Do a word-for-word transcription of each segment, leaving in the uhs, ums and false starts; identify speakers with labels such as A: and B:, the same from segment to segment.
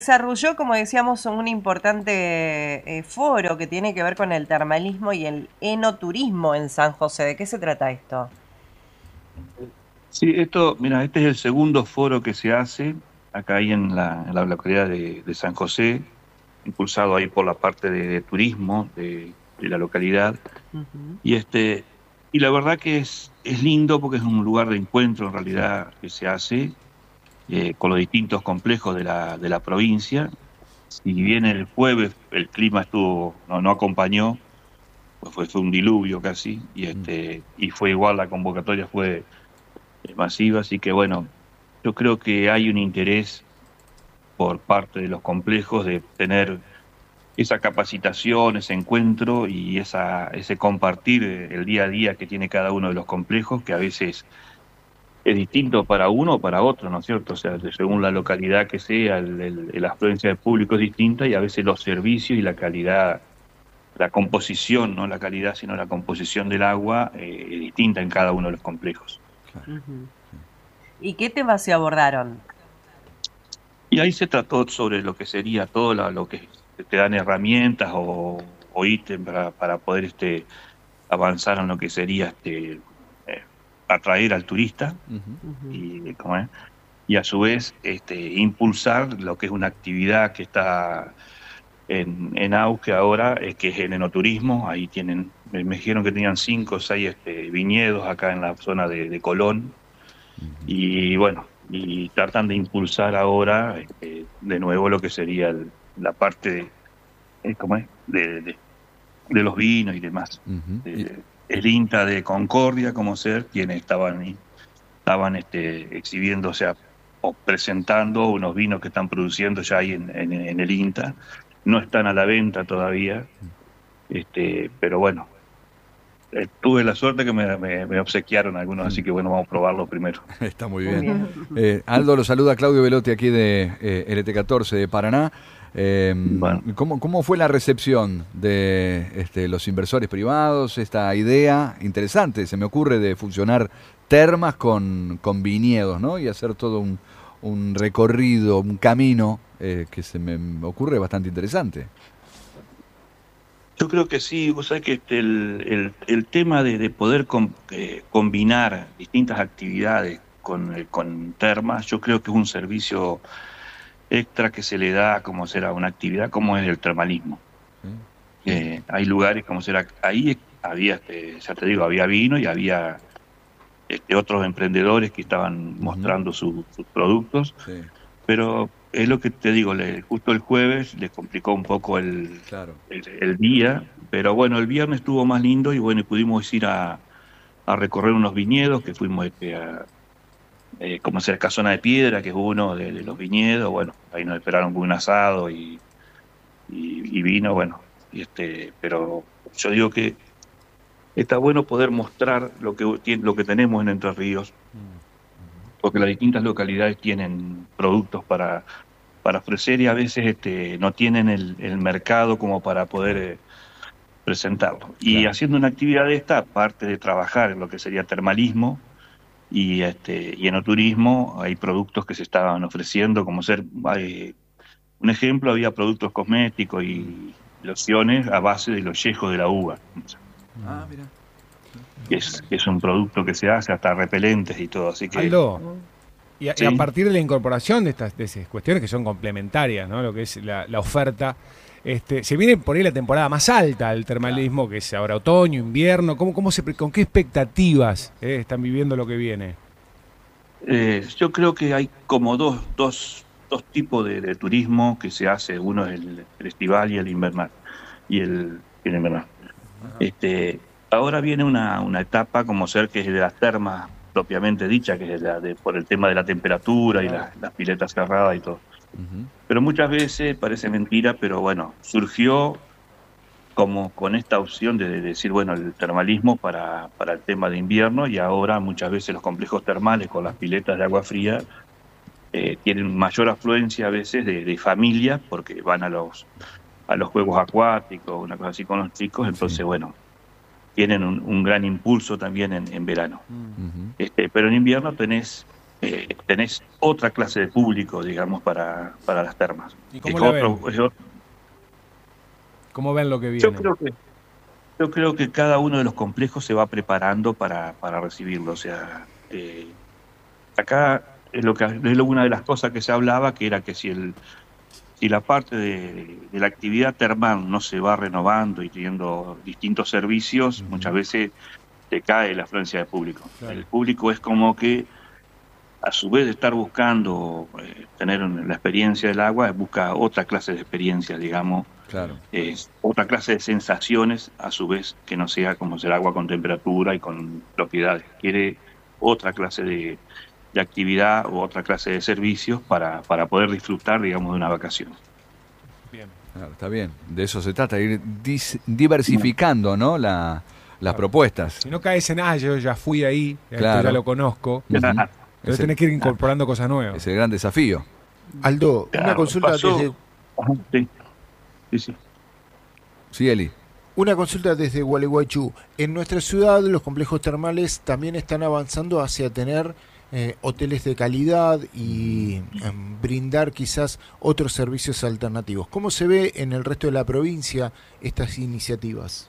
A: desarrolló, como decíamos, un importante eh, foro que tiene que ver con el termalismo y el enoturismo en San José. ¿De qué se trata esto?
B: Sí, esto, mira, este es el segundo foro que se hace acá ahí en la, en la localidad de, de San José, impulsado ahí por la parte de, de turismo de, de la localidad.
A: Ujú.
B: Y este, y la verdad que es, es lindo porque es un lugar de encuentro en realidad que se hace eh, con los distintos complejos de la, de la provincia. Si bien el jueves el clima estuvo, no, no acompañó, pues fue, fue un diluvio casi, y este, y fue igual, la convocatoria fue eh, masiva, así que bueno, yo creo que hay un interés por parte de los complejos de tener esa capacitación, ese encuentro y esa, ese compartir eh, el día a día que tiene cada uno de los complejos, que a veces es distinto para uno o para otro, ¿no es cierto? O sea, de- según la localidad que sea, el- el- la afluencia de público es distinta y a veces los servicios y la calidad, la composición, no la calidad, sino la composición del agua eh, es distinta en cada uno de los complejos.
A: Ujú. ¿Y qué temas se abordaron?
B: Y ahí se trató sobre lo que sería todo lo, lo que te dan herramientas o, o ítems para, para poder este, avanzar en lo que sería este, eh, atraer al turista
A: Ujú.
B: y, ¿cómo es? Y a su vez este, impulsar lo que es una actividad que está en, en auge ahora, eh, que es el enoturismo. Ahí tienen, me, me dijeron que tenían cinco o seis este, viñedos acá en la zona de, de Colón. Y bueno, y tratan de impulsar ahora este, de nuevo lo que sería el- la parte de, eh, ¿cómo es? De, de- de los vinos y demás.
C: Ujú. Y-
B: Eh, el INTA de Concordia, como ser, quienes estaban, ahí- estaban este, exhibiendo, o sea, o presentando unos vinos que están produciendo ya ahí en, en- en el INTA. No están a la venta todavía, este, pero bueno, eh, tuve la suerte que me, me- me obsequiaron algunos, así que bueno, vamos a probarlo primero.
C: Está muy bien.
A: Bien.
C: Eh, Aldo, lo saluda Claudio Velotti aquí de eh, L T catorce de Paraná. Eh,
B: Bueno.
C: ¿cómo, ¿Cómo fue la recepción de este, los inversores privados? Esta idea interesante, se me ocurre, de fusionar termas con, con viñedos, ¿no? Y hacer todo un, un recorrido, un camino eh, que se me ocurre bastante interesante.
B: Yo creo que sí, vos sabés que este, el, el, el tema de, de poder com- eh, combinar distintas actividades con, eh, con termas, yo creo que es un servicio extra que se le da como será una actividad como es el termalismo. Eh, hay lugares como será, ahí había, este, ya te digo, había vino y había este, otros emprendedores que estaban
C: Ujú.
B: mostrando su- sus productos,
C: Sí,
B: pero es lo que te digo, le- justo el jueves les complicó un poco el,
C: claro.
B: el, el día, pero bueno, el viernes estuvo más lindo y bueno, y pudimos ir a, a recorrer unos viñedos, que fuimos este, a, eh, como sea, Casona de Piedra, que es uno de, de los viñedos, bueno, ahí nos esperaron con un asado y, y, y vino, bueno, y este, pero yo digo que está bueno poder mostrar lo que, tien- lo que tenemos en Entre Ríos, porque las distintas localidades tienen productos para, para ofrecer y a veces este, no tienen el, el mercado como para poder eh, presentarlo. Y
C: Claro.
B: haciendo una actividad de esta, aparte de trabajar en lo que sería termalismo y, este, y enoturismo, hay productos que se estaban ofreciendo, como ser, eh, un ejemplo, había productos cosméticos y lociones a base de los yejos de la uva,
C: Ah, mira.
B: que es, que es un producto que se hace hasta repelentes y todo, así que
D: Aldo, y a, y a
B: sí.
D: partir de la incorporación de estas, de esas cuestiones que son complementarias, ¿no? Lo que es la, la oferta, este, se viene por ahí la temporada más alta del termalismo, que es ahora otoño, invierno. ¿Cómo, cómo se, pre- ¿Con qué expectativas eh, están viviendo lo que viene?
B: Eh, yo creo que hay como dos, dos, dos tipos de, de turismo que se hace, uno es el, el estival y el invernal, y el, y el invernal. Este, ahora viene una, una etapa como ser que es de las termas propiamente dicha, que es la de, por el tema de la temperatura y la- las piletas cerradas y todo.
C: Ujú.
B: Pero muchas veces parece mentira, pero bueno, surgió como con esta opción de, de decir, bueno, el termalismo para, para el tema de invierno y ahora muchas veces los complejos termales con las piletas de agua fría eh, tienen mayor afluencia a veces de, de familias porque van a los, a los juegos acuáticos, una cosa así con los chicos,
C: Sí.
B: entonces, bueno, tienen un, un gran impulso también en, en verano.
C: Ujú.
B: Este, pero en invierno tenés eh, tenés otra clase de público, digamos, para, para las termas.
D: ¿Y cómo
B: Es
D: la
B: otro-
D: ven?
B: es otro-
D: ¿Cómo ven lo que viene?
B: yo creo que yo creo que cada uno de los complejos se va preparando para, para recibirlo. O sea, eh, acá es lo que es lo- una de las cosas que se hablaba, que era que si el si la parte de, de la actividad termal no se va renovando y teniendo distintos servicios,
D: Ujú.
B: muchas veces te cae la afluencia de público.
D: Claro.
B: El público es como que, a su vez de estar buscando eh, tener un- la experiencia del agua, busca otra clase de experiencia, digamos,
C: Claro.
B: es otra clase de sensaciones, a su vez, que no sea como el agua con temperatura y con propiedades. Quiere otra clase de, de actividad u otra clase de servicios para, para poder disfrutar, digamos, de una vacación.
D: Bien.
C: Claro, está bien. De eso se trata, ir dis- diversificando, ¿no? La, las propuestas.
D: Si no caes en, ah, yo ya fui ahí, esto
C: Claro.
D: ya lo conozco.
C: Ujú.
D: Entonces
C: Es el-
D: tenés que ir incorporando cosas nuevas.
C: Es el gran desafío.
E: Aldo, una
B: Claro,
E: consulta
B: pasó-
E: desde
B: Ajá, sí, sí, sí.
C: Sí, Eli.
E: una consulta desde Gualeguaychú. En nuestra ciudad los complejos termales también están avanzando hacia tener eh, hoteles de calidad y em, brindar quizás otros servicios alternativos. ¿Cómo se ve en el resto de la provincia estas iniciativas?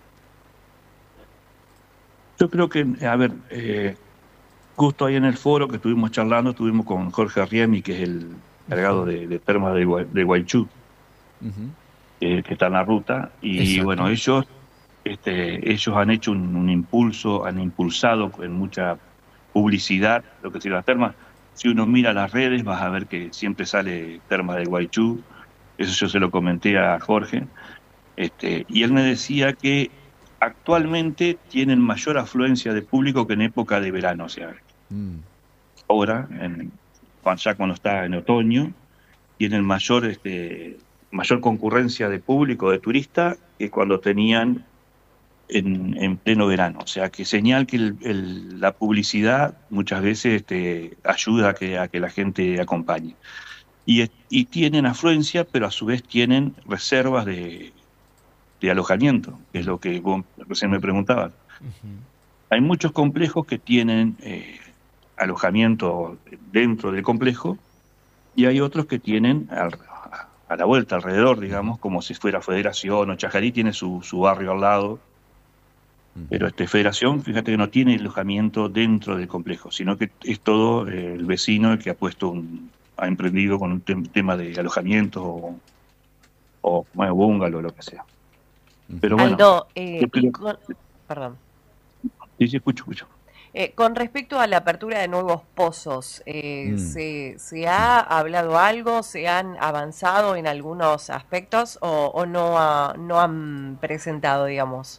B: Yo creo que, a ver, eh, justo ahí en el foro que estuvimos charlando, estuvimos con Jorge Arriemi, que es el encargado de, de termas de, Gua- de Guaychú,
C: Ujú.
B: eh, que está en la ruta, y
E: Exacto.
B: bueno, ellos este, ellos han hecho un, un impulso, han impulsado en mucha publicidad lo que sería las termas. Si uno mira las redes, vas a ver que siempre sale termas de Guaychú, eso yo se lo comenté a Jorge, este, y él me decía que actualmente tienen mayor afluencia de público que en época de verano, o sea,
C: Mm.
B: ahora, en, cuando- ya cuando está en otoño, tienen mayor, este, mayor concurrencia de público, de turistas, que cuando tenían en, en pleno verano. O sea, que señal que el- el- la publicidad muchas veces este, ayuda a que, a que la gente acompañe. Y, es- y tienen afluencia, pero a su vez tienen reservas de, de alojamiento, que es lo que vos recién me preguntabas. Hay muchos complejos que tienen eh, alojamiento dentro del complejo y hay otros que tienen al- a la vuelta, alrededor, digamos, como si fuera Federación o Chajarí, tiene su, su barrio al lado.
C: Ujú.
B: Pero este Federación, fíjate que no tiene alojamiento dentro del complejo, sino que es todo eh, el vecino el que ha puesto un, ha emprendido con un tem- tema de alojamiento o, o bueno, bungalow o lo que sea. Pero bueno,
A: Aldo, eh,
B: yo creo-
A: y con- perdón.
B: sí, sí, escucho, escucho.
A: Eh, con respecto a la apertura de nuevos pozos, eh,
C: Mm.
A: ¿se, se ha hablado algo? ¿Se han avanzado en algunos aspectos o, o no, ha- no han presentado, digamos?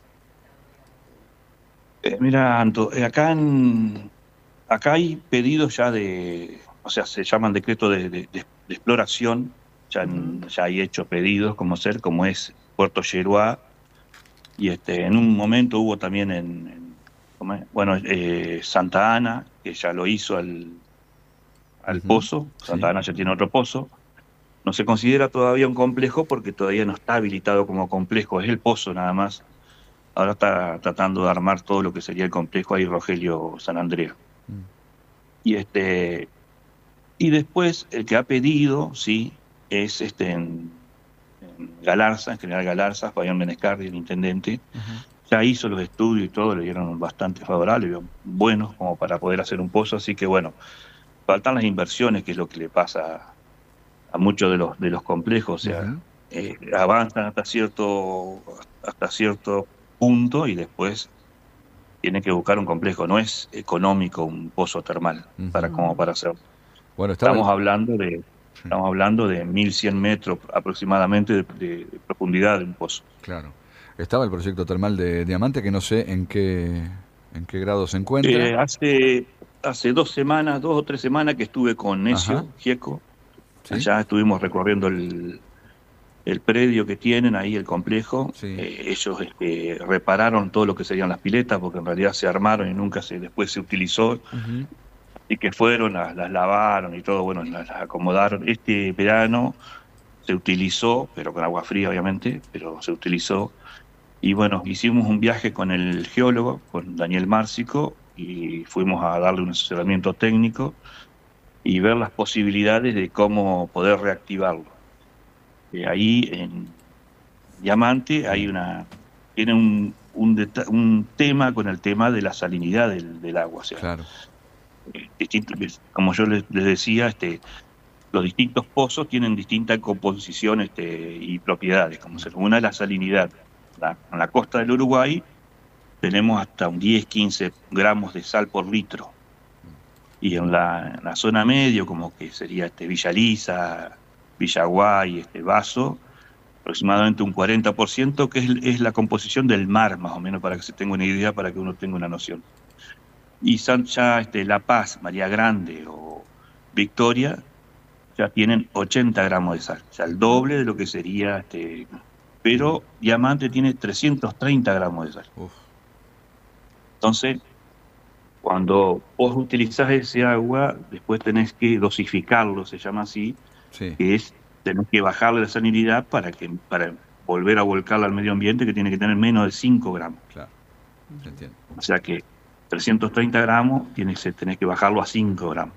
B: Eh, mira, Anto, eh, acá, en, acá hay pedidos ya de, o sea, se llaman decretos de, de- de- de exploración, ya, en- ya hay hechos pedidos como ser, como es Puerto Yeruá, y este, en un momento hubo también en, en- ¿cómo es? Bueno, eh, Santa Ana, que ya lo hizo al, al
C: Ujú,
B: pozo, Santa
C: sí.
B: Ana ya tiene otro pozo. No se considera todavía un complejo porque todavía no está habilitado como complejo, es el pozo nada más. Ahora está tratando de armar todo lo que sería el complejo ahí, Rogelio San Andrea.
C: Mm.
B: Y este y después el que ha pedido, sí, es este en, en Galarza, en General Galarza, Fabián Menescardi, el intendente, ya hizo los estudios y todo, le dieron bastante favorables, buenos como para poder hacer un pozo, así que bueno, faltan las inversiones, que es lo que le pasa a muchos de los de los complejos, o sea,
C: Ujú.
B: eh, avanzan hasta cierto hasta cierto punto y después tienen que buscar un complejo. No es económico un pozo termal
C: Ujú.
B: para como para hacer.
C: Bueno, estaba
B: Estamos hablando de estamos hablando de mil cien metros aproximadamente de, de- de profundidad de un pozo.
C: claro. Estaba el proyecto termal de Diamante, que no sé en qué en qué grado se encuentra.
B: Eh, hace hace dos semanas, dos o tres semanas que estuve con Necio
C: Ajá.
B: Gieco.
C: ¿Sí?
B: Allá estuvimos recorriendo el, el predio que tienen ahí, el complejo.
C: Sí.
B: Eh, ellos este, repararon todo lo que serían las piletas, porque en realidad se armaron y nunca se después se utilizó.
C: Ujú.
B: Y que fueron, las, las lavaron y todo, bueno, las, las acomodaron. Este verano se utilizó, pero con agua fría obviamente, pero se utilizó. Y bueno, hicimos un viaje con el geólogo, con Daniel Márcico, y fuimos a darle un asesoramiento técnico. y ver las posibilidades de cómo poder reactivarlo. Eh, ahí en Diamante hay una tiene un, un, deta- un tema con el tema de la salinidad del, del agua, o sea,
C: Claro.
B: eh, distinto- como yo les, les decía, este, los distintos pozos tienen distinta composición este, y propiedades, como se una es la salinidad. La, en la costa del Uruguay tenemos hasta un diez, quince gramos de sal por litro. Y en la, en la zona medio, como que sería este, Villa Lisa, Villaguay, este, Vaso, aproximadamente un cuarenta por ciento, que es, es la composición del mar, más o menos, para que se tenga una idea, para que uno tenga una noción. Y San, ya este, La Paz, María Grande o Victoria ya tienen ochenta gramos de sal, o sea, el doble de lo que sería, este, pero Diamante tiene trescientos treinta gramos de sal.
C: Uf.
B: Entonces, cuando vos utilizás ese agua, después tenés que dosificarlo, se llama así,
C: Sí.
B: que es, tenés que bajarle la salinidad para que para volver a volcarla al medio ambiente, que tiene que tener menos de cinco gramos.
C: Claro. Entiendo.
B: O sea que trescientos treinta gramos tienes, tenés que bajarlo a cinco gramos.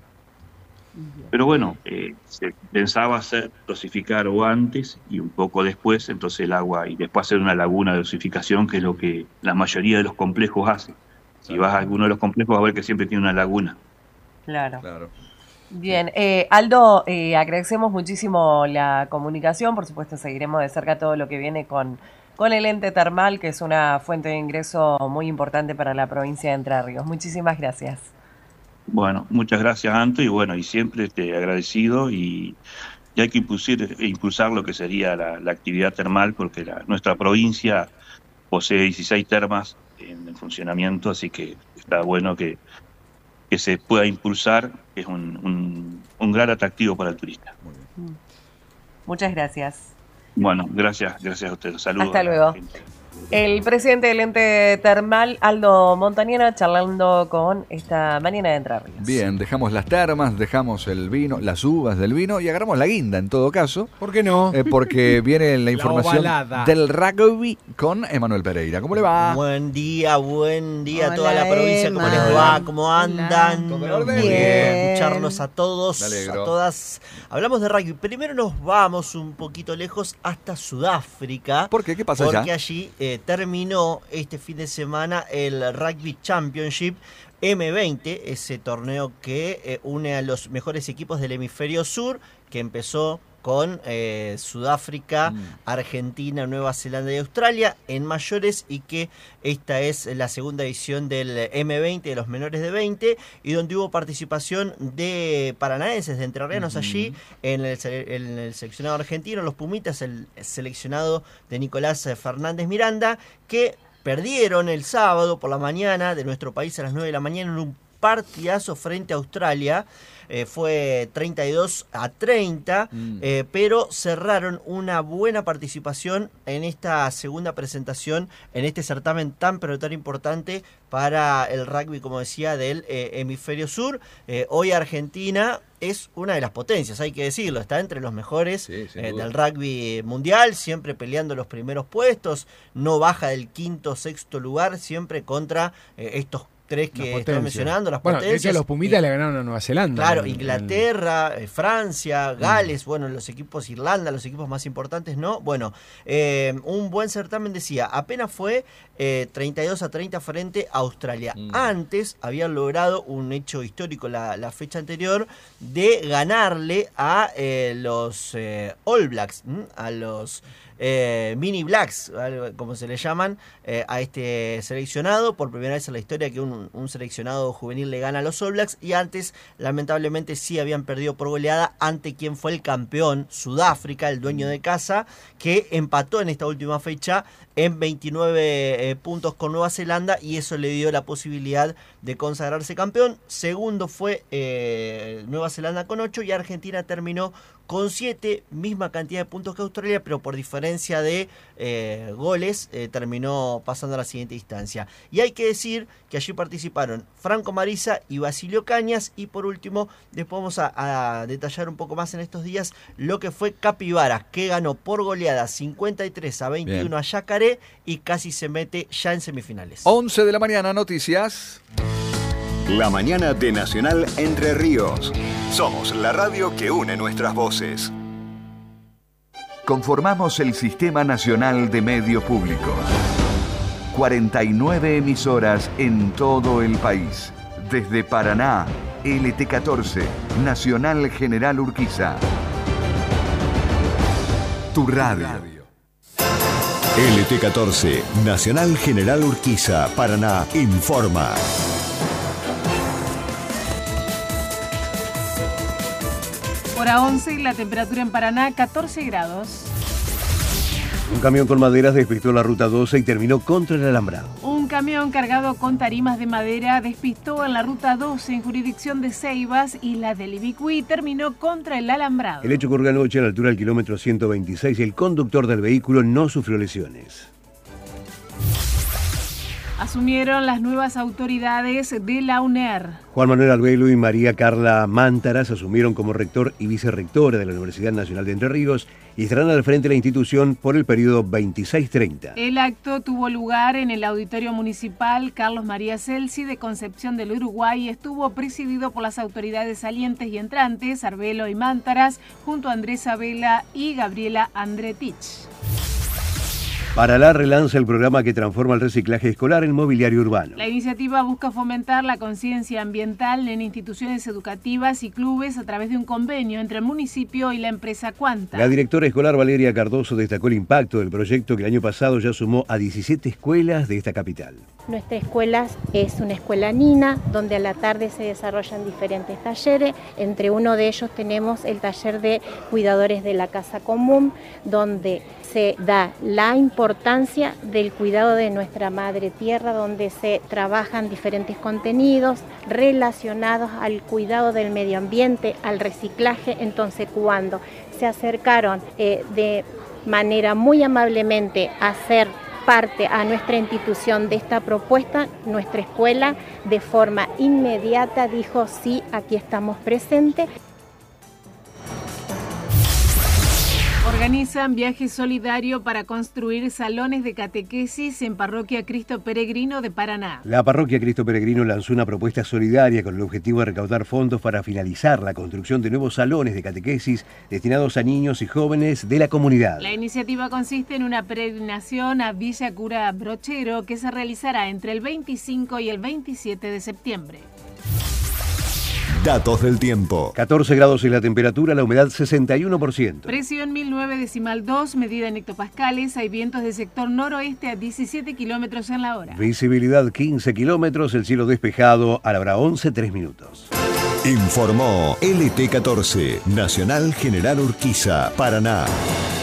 B: Pero bueno, eh, se pensaba hacer dosificar o antes y un poco después, entonces el agua, y después hacer una laguna de dosificación, que es lo que la mayoría de los complejos hace. Si vas a alguno de los complejos, vas a ver que siempre tiene una laguna.
A: Claro.
C: Claro.
A: Bien, eh, Aldo, eh, agradecemos muchísimo la comunicación, por supuesto seguiremos de cerca todo lo que viene con, con el ente termal, que es una fuente de ingreso muy importante para la provincia de Entre Ríos. Muchísimas gracias.
B: Bueno, muchas gracias, Anto, y bueno, y siempre este, agradecido, y, y hay que impulsar, impulsar lo que sería la, la actividad termal, porque la, nuestra provincia posee dieciséis termas en, en funcionamiento, así que está bueno que, que se pueda impulsar, que es un, un, un gran atractivo para el turista.
C: Muy bien.
A: Muchas gracias.
B: Bueno, gracias, gracias a ustedes. Saludos.
A: Hasta
B: a la
A: luego.
B: gente.
A: El presidente del ente termal, Aldo Montañera, charlando con esta mañana de Entre Ríos.
C: Bien, dejamos las termas, dejamos el vino, las uvas del vino y agarramos la guinda en todo caso.
D: ¿Por qué no?
C: Eh, porque viene la información
D: ovalada.
C: del rugby con Emanuel Pereira. ¿Cómo le va?
F: Buen día, buen día a toda
G: Hola,
F: la provincia. ¿Cómo
G: Emma.
F: les va? ¿Cómo andan?
C: Hola. ¿Todo en
F: Muy
C: orden?
F: bien.
G: Bien.
F: Escucharlos a todos,
C: Me alegro.
F: a todas. Hablamos de rugby. Primero nos vamos un poquito lejos hasta Sudáfrica.
C: ¿Por qué? ¿Qué pasa
F: Porque
C: allá?
F: allí eh, terminó este fin de semana el Rugby Championship eme veinte, ese torneo que eh, une a los mejores equipos del hemisferio sur, que empezó con eh, Sudáfrica,
C: Mm.
F: Argentina, Nueva Zelanda y Australia en mayores, y que esta es la segunda edición del eme veinte de los menores de veinte, y donde hubo participación de paranaenses, de entrerrianos
C: Ujú.
F: allí en el, sele- en el seleccionado argentino, los Pumitas, el seleccionado de Nicolás Fernández Miranda, que perdieron el sábado por la mañana de nuestro país a las nueve de la mañana en un partidazo frente a Australia. Eh, fue treinta y dos a treinta,
C: Mm.
F: eh, pero cerraron una buena participación en esta segunda presentación, en este certamen tan pero tan importante para el rugby, como decía, del eh, hemisferio sur. Eh, hoy Argentina es una de las potencias, hay que decirlo, está entre los mejores
C: Sí, sin
F: eh,
C: duda.
F: del rugby mundial, siempre peleando los primeros puestos, no baja del quinto sexto lugar, siempre contra eh, estos tres
D: Las
F: que
D: potencias.
F: estoy mencionando, las
D: Bueno, de
F: potencias.
D: hecho los Pumitas
F: Y-
D: le ganaron a Nueva Zelanda.
F: Claro,
D: En- en-
F: Inglaterra, eh, Francia, Gales, bueno, los equipos, Irlanda, los equipos más importantes, ¿no? Bueno, eh, un buen certamen, decía, apenas fue eh, treinta y dos a treinta frente a Australia.
C: Mm.
F: Antes habían logrado un hecho histórico la, la fecha anterior de ganarle a eh, los eh, All Blacks, ¿m? a los eh, Mini Blacks, algo como se le llaman, eh, a este seleccionado. Por primera vez en la historia que un, un seleccionado juvenil le gana a los All Blacks, y antes lamentablemente sí habían perdido por goleada ante quien fue el campeón, Sudáfrica, el dueño de casa, que empató en esta última fecha en veintinueve eh, puntos con Nueva Zelanda, y eso le dio la posibilidad de consagrarse campeón. Segundo fue eh, Nueva Zelanda con ocho, y Argentina terminó con siete, misma cantidad de puntos que Australia, pero por diferencia de eh, goles eh, terminó pasando a la siguiente instancia. Y hay que decir que allí participaron Franco Marisa y Basilio Cañas, y por último, después vamos a, a detallar un poco más en estos días lo que fue Capibaras, que ganó por goleada cincuenta y tres a veintiuno
C: Bien.
F: a Yacaré, y casi se mete ya en semifinales.
C: once de la mañana, noticias.
G: La mañana de Nacional Entre Ríos. Somos la radio que une nuestras voces.
H: Conformamos el Sistema Nacional de Medios Públicos. cuarenta y nueve emisoras en todo el país. Desde Paraná, L T catorce, Nacional General Urquiza. Tu radio.
G: L T catorce, Nacional General Urquiza, Paraná, informa.
I: Hora once, la temperatura en Paraná, catorce grados.
J: Un camión con maderas despistó la ruta doce y terminó contra el alambrado.
I: Un camión cargado con tarimas de madera despistó en la ruta doce en jurisdicción de Ceibas y la del Ibicuí terminó contra el alambrado.
J: El hecho ocurrió anoche a la altura del kilómetro ciento veintiséis y el conductor del vehículo no sufrió lesiones.
I: Asumieron las nuevas autoridades de la U N E R.
J: Juan Manuel Arbelo y María Carla Mántaras asumieron como rector y vicerrectora de la Universidad Nacional de Entre Ríos y estarán al frente de la institución por el periodo veintiséis treinta.
I: El acto tuvo lugar en el Auditorio Municipal Carlos María Celsi de Concepción del Uruguay y estuvo presidido por las autoridades salientes y entrantes, Arbelo y Mántaras, junto a Andrés Abela y Gabriela Andretich.
J: Paralá relanza el programa que transforma el reciclaje escolar en mobiliario urbano.
I: La iniciativa busca fomentar la conciencia ambiental en instituciones educativas y clubes a través de un convenio entre el municipio y la empresa Cuanta.
J: La directora escolar Valeria Cardoso destacó el impacto del proyecto que el año pasado ya sumó a diecisiete escuelas de esta capital.
K: Nuestra escuela es una escuela nina, donde a la tarde se desarrollan diferentes talleres. Entre uno de ellos tenemos el taller de cuidadores de la casa común, donde se da la importancia del cuidado de nuestra madre tierra, donde se trabajan diferentes contenidos relacionados al cuidado del medio ambiente, al reciclaje. Entonces, cuando se acercaron eh, de manera muy amablemente a hacer parte a nuestra institución de esta propuesta, nuestra escuela de forma inmediata dijo sí, aquí estamos presentes.
I: Organizan viaje solidario para construir salones de catequesis en Parroquia Cristo Peregrino de Paraná.
J: La Parroquia Cristo Peregrino lanzó una propuesta solidaria con el objetivo de recaudar fondos para finalizar la construcción de nuevos salones de catequesis destinados a niños y jóvenes de la comunidad.
I: La iniciativa consiste en una peregrinación a Villa Cura Brochero que se realizará entre el veinticinco y el veintisiete de septiembre.
G: Datos del tiempo.
J: catorce grados es la temperatura, la humedad sesenta y uno por ciento.
I: Presión mil nueve decimal dos, medida en hectopascales. Hay vientos del sector noroeste a diecisiete kilómetros en la hora.
J: Visibilidad quince kilómetros, el cielo despejado a la hora once, tres minutos.
G: Informó L T catorce, Nacional General Urquiza, Paraná.